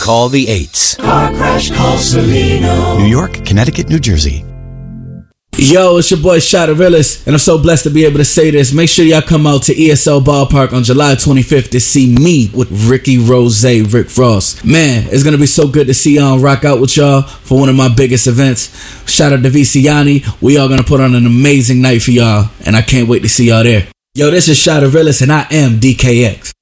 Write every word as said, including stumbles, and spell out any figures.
call the eights. Car Crash Call Salino. New York, Connecticut, New Jersey. Yo, it's your boy Shada Realist, and I'm so blessed to be able to say this. Make sure y'all come out to E S L Ballpark on July twenty-fifth to see me with Ricky Rose, Rick Ross. Man, it's gonna be so good to see y'all and rock out with y'all for one of my biggest events. Shout out to Viciani. We are gonna put on an amazing night for y'all, and I can't wait to see y'all there. Yo, this is Shada Realist, and I am D K X.